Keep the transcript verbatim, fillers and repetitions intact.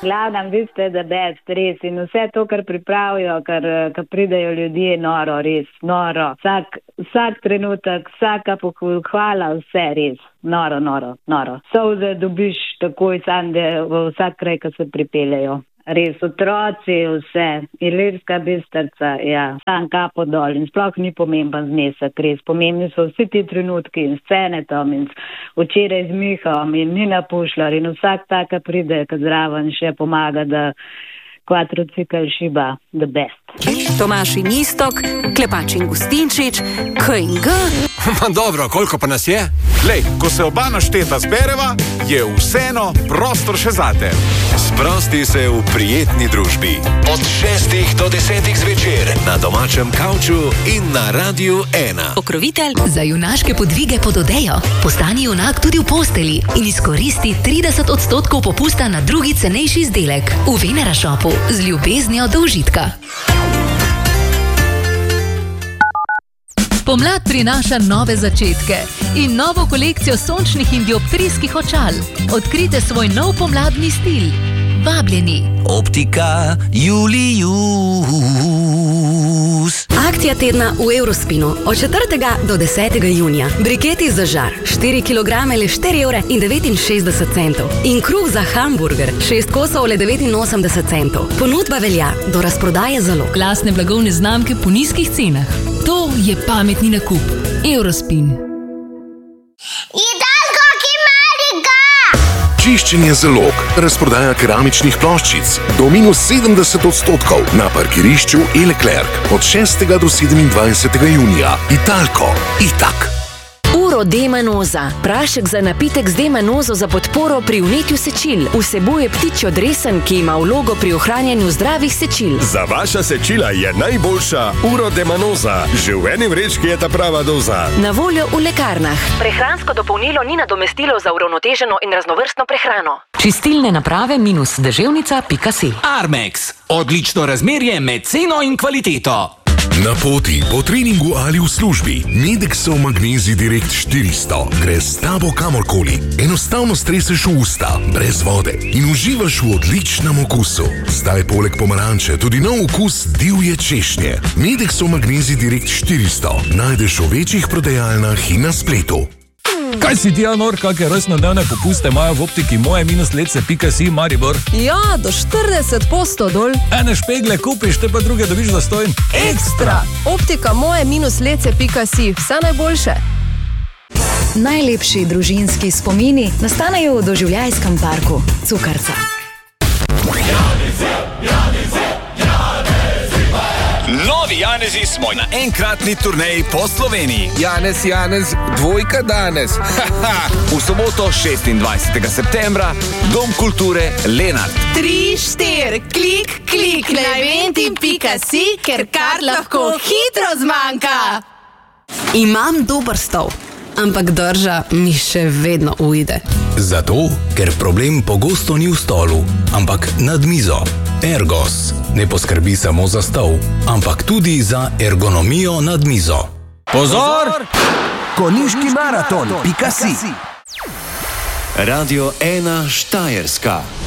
Glavnem, vi ste the best, res. In vse to, kar pripravijo, kar, kar pridejo ljudje, noro, res, noro. Vsak, vsak trenutek, vsaka pohvala, vse res. Noro, noro, noro. Solze dobiš takoj sam, da v vsak kraj, ko se pripeljejo. Res, otroci, vse. Ilirska Bistrica, ja. Sam kapo dol in sploh ni pomemben znesek, res. Pomembni so vsi ti trenutki in scene tam in včeraj z Mihom in Nina Pušlar in vsak taka pride, kad zraven še pomaga, da kvatrocikl šiba the best. Tomaž in Istok, Klepač in Gustinčič, K in G. Ma dobro, koliko pa nas je? Lej, ko se oba našteta zbereva, je vseeno prostor še zate. Sprosti se v prijetni družbi. Od šestih do desetih zvečer na domačem kavču in na Radiu ena. Pokrovitelj za junaške podvige pod odejo. Postani junak tudi v posteli in izkoristi trideset odstotkov popusta na drugi cenejši izdelek v Venera Shopu z ljubeznijo do užitka. Pomlad prinaša nove začetke in novo kolekcijo sončnih in dioptrijskih očal. Odkrite svoj nov pomladni stil. Vabljeni. Optika Julius. Akcija tedna v Eurospinu od četrtega do desetega junija. Briketi za žar, štiri kilograme le štiri evre in devetinšestdeset centov. In kruh za hamburger, šest kosov le devetinosemdeset centov. Ponudba velja do razprodaje zalog. Glasne blagovne znamke po nizkih cenah. To je pametni nakup. Eurospin. Čiščenje zalog, razprodaja keramičnih ploščic do minus sedemdeset odstotkov na parkirišču E-Leclerc od šestega do sedemindvajsetega junija. Italko, itak. Uro D-manoza. Prašek za napitek z D-manozo za podporo pri vnetju sečil. Vsebuje ptičjo dresen, ki ima vlogo pri ohranjanju zdravih sečil. Za vaša sečila je najboljša Uro D-manoza. Že v eni vrečki je ta prava doza. Na voljo v lekarnah. Prehransko dopolnilo ni nadomestilo za uravnoteženo in raznovrstno prehrano. Čistilne naprave minus deževnica pika si. Armex. Odlično razmerje med ceno in kvaliteto. Na poti, po treningu ali v službi, Medexov Magnezij Direkt štiristo gre s tabo kamorkoli. Enostavno streseš v usta, brez vode in uživaš v odličnem okusu. Zdaj poleg pomaranče tudi nov okus divje češnje. Medexov Magnezij Direkt štiristo najdeš v večjih prodajalnah in na spletu. Kaj si ti, Anor, kakve rojstnodnevne popuste imajo v optiki moje minus lece pika si Maribor? Ja, do štirideset posto dol. Ene špegle kupiš, te pa druge dobiš zastojn. Ekstra! Optika moje minus lece pika si, vse najboljše. Najlepši družinski spomini nastanejo v doživljajskem parku Cukrca. Novi Janezi smo na enkratni turneji po Sloveniji. Janez, Janez, dvojka danes. V soboto šestindvajsetega septembra, Dom kulture Lenart. Tri, štir, klik, klik na eventi pika si, ker kar lahko hitro zmanjka. Imam dober stol, ampak drža mi še vedno ujde. Zato, ker problem pogosto ni v stolu, ampak nad mizo. Ergos ne poskrbi samo za stol, ampak tudi za ergonomijo nad mizo. Pozor! Konjiški maraton pika si. Radio ena Štajerska.